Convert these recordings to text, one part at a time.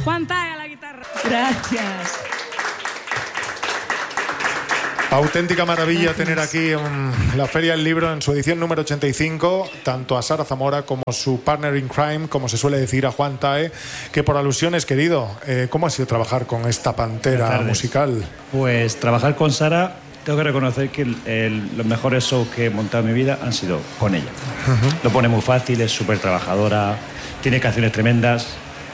Juan Tae a la guitarra. Gracias. Auténtica maravilla tener aquí en la Feria del Libro, en su edición número 85, tanto a Sara Zamora como su partner in crime, como se suele decir, a Juan Tae, que por alusiones, querido, ¿cómo ha sido trabajar con esta pantera musical? Pues trabajar con Sara, tengo que reconocer que los mejores shows que he montado en mi vida han sido con ella. Lo pone muy fácil, es súper trabajadora, tiene canciones tremendas,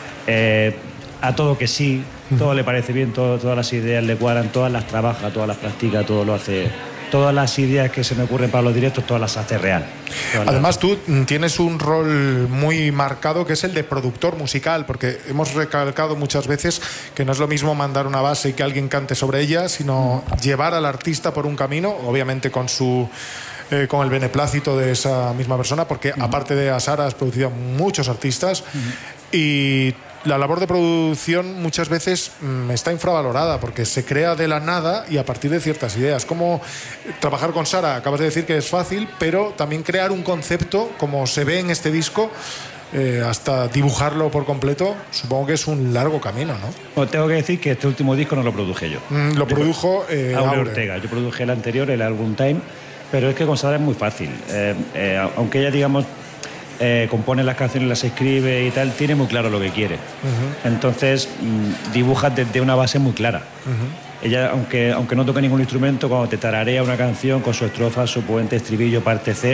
a todo que sí, todo le parece bien, todas las ideas le cuadran, todas las trabaja, todas las practica, todo lo hace. Todas las ideas que se me ocurren para los directos, todas las hace real. Además, tú tienes un rol muy marcado que es el de productor musical, porque hemos recalcado muchas veces que no es lo mismo mandar una base y que alguien cante sobre ella, sino llevar al artista por un camino, obviamente con el beneplácito de esa misma persona, porque aparte de a Sara has producido a muchos artistas y la labor de producción muchas veces está infravalorada porque se crea de la nada y a partir de ciertas ideas. Como trabajar con Sara, acabas de decir que es fácil, pero también crear un concepto como se ve en este disco, hasta dibujarlo por completo, supongo que es un largo camino, ¿no? Pues tengo que decir que este último disco no lo produje yo. Lo produjo Aure Ortega. Yo produje el anterior, el Album Time, pero es que con Sara es muy fácil. Aunque ella, digamos, compone las canciones, las escribe y tal, tiene muy claro lo que quiere. Entonces dibuja desde una base muy clara. Ella, aunque no toque ningún instrumento, cuando te tararea una canción con su estrofa, su puente, estribillo, parte C,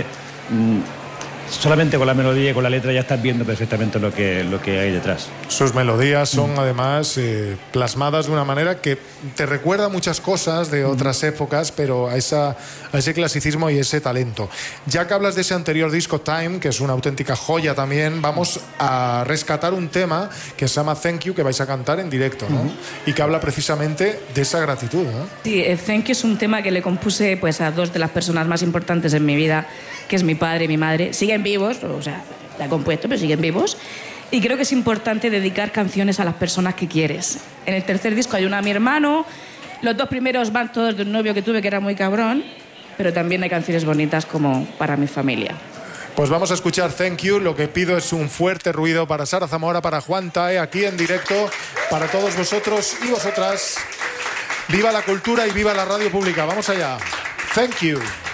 solamente con la melodía y con la letra ya estás viendo perfectamente lo que hay detrás. Sus melodías son además plasmadas de una manera que te recuerda muchas cosas de otras épocas, pero a ese clasicismo y ese talento. Ya que hablas de ese anterior disco, Time, que es una auténtica joya también, vamos a rescatar un tema que se llama Thank You, que vais a cantar en directo, ¿no? Y que habla precisamente de esa gratitud, ¿no? Sí, Thank You es un tema que le compuse pues, a dos de las personas más importantes en mi vida, que es mi padre y mi madre. Siguen vivos, o sea, la he compuesto, pero siguen vivos. Y creo que es importante dedicar canciones a las personas que quieres. En el tercer disco hay una a mi hermano. Los dos primeros van todos de un novio que tuve que era muy cabrón, pero también hay canciones bonitas como para mi familia. Pues vamos a escuchar Thank You. Lo que pido es un fuerte ruido para Sara Zamora, para Juan Tae, aquí en directo, para todos vosotros y vosotras. Viva la cultura y viva la radio pública. Vamos allá. Thank You.